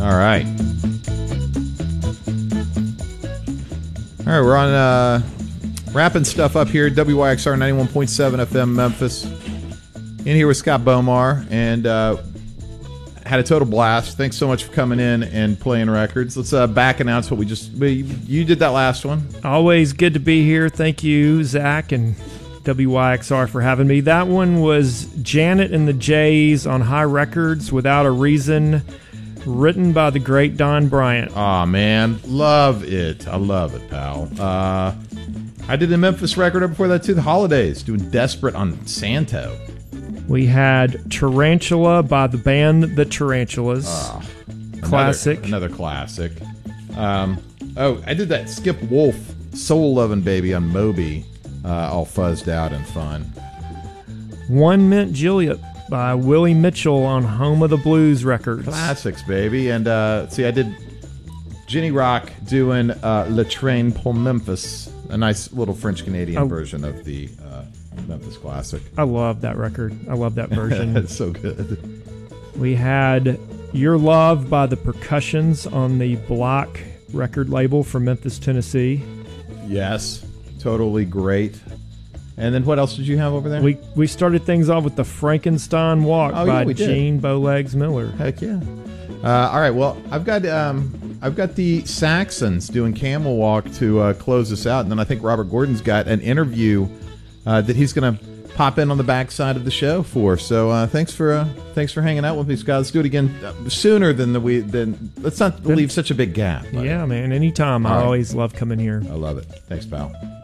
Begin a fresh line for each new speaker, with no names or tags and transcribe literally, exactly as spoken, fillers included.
All right. All right, we're on uh, wrapping stuff up here. W Y X R ninety-one point seven F M Memphis. In here with Scott Bomar, and uh, had a total blast. Thanks so much for coming in and playing records. Let's uh, back announce what we just... We, you did that last one.
Always good to be here. Thank you, Zach, and W Y X R for having me. That one was Janet and the Jays on High Records, Without a Reason, written by the great Don Bryant.
Aw, man. Love it. I love it, pal. Uh, I did a Memphis record up before that, too. The Holidays, doing Desperate on Santo.
We had Tarantula by the band The Tarantulas.
Oh,
classic.
Another, another classic. Um, oh, I did that Skip Wolf Soul Lovin' Baby on Moby, uh, all fuzzed out and fun.
One Mint Juliet by Willie Mitchell on Home of the Blues Records.
Classics, baby. And uh, see, I did Jenny Rock doing uh, Le Train pour Memphis, a nice little French-Canadian
oh.
version of the uh, Memphis classic.
I love that record. I love that version.
It's so good.
We had Your Love by the Percussions on the Block record label from Memphis, Tennessee.
Yes, totally great. And then what else did you have over there?
We we started things off with the Frankenstein Walk
oh,
by
yeah, we did.
Gene Bowlegs Miller.
Heck yeah. Uh, all right, well, I've got um, I've got the Saxons doing Camel Walk to uh, close us out, and then I think Robert Gordon's got an interview uh, that he's going to pop in on the backside of the show for. So uh, thanks for uh, thanks for hanging out with me, Scott. Let's do it again uh, sooner than the we than let's not leave such a big gap.
Yeah, man. Anytime.
All
I
right.
always love coming here.
I love it. Thanks, pal.